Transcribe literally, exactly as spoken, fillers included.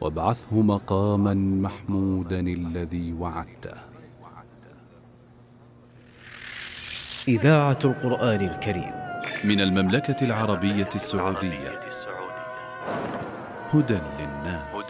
وابعثه مقاما محمودا الذي وعدته. إذاعة القرآن الكريم من المملكة العربية السعودية، هدى للناس.